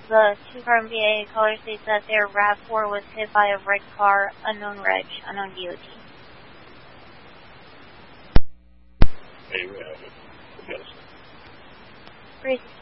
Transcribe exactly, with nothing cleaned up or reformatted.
the two-car M V A caller states that their RAV four was hit by a red car, unknown reg, unknown D O T. There you have it. Yes. Great.